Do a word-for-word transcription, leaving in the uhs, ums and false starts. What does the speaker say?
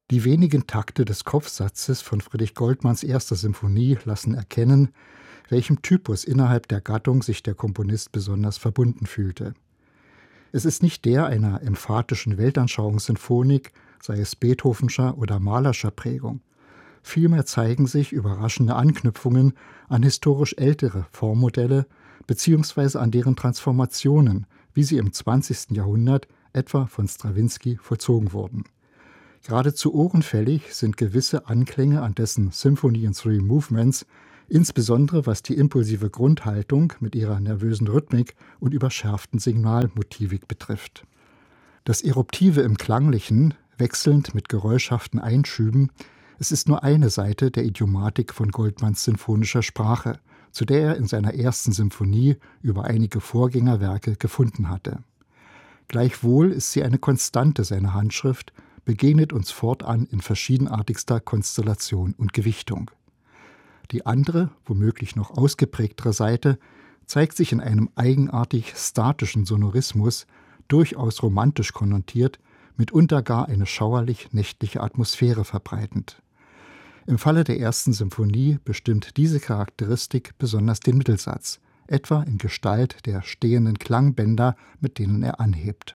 Die wenigen Takte des Kopfsatzes von Friedrich Goldmanns erster Symphonie lassen erkennen, welchem Typus innerhalb der Gattung sich der Komponist besonders verbunden fühlte. Es ist nicht der einer emphatischen Weltanschauungssinfonik, sei es Beethovenscher oder Mahlerscher Prägung. Vielmehr zeigen sich überraschende Anknüpfungen an historisch ältere Formmodelle bzw. an deren Transformationen, wie sie im zwanzigsten Jahrhundert etwa von Strawinsky vollzogen wurden. Geradezu ohrenfällig sind gewisse Anklänge an dessen Symphony in Three Movements, insbesondere was die impulsive Grundhaltung mit ihrer nervösen Rhythmik und überschärften Signalmotivik betrifft. Das Eruptive im Klanglichen, wechselnd mit geräuschhaften Einschüben, es ist nur eine Seite der Idiomatik von Goldmanns sinfonischer Sprache, zu der er in seiner ersten Symphonie über einige Vorgängerwerke gefunden hatte. Gleichwohl ist sie eine Konstante seiner Handschrift, begegnet uns fortan in verschiedenartigster Konstellation und Gewichtung. Die andere, womöglich noch ausgeprägtere Seite zeigt sich in einem eigenartig statischen Sonorismus, durchaus romantisch konnotiert, mitunter gar eine schauerlich-nächtliche Atmosphäre verbreitend. Im Falle der ersten Symphonie bestimmt diese Charakteristik besonders den Mittelsatz, etwa in Gestalt der stehenden Klangbänder, mit denen er anhebt.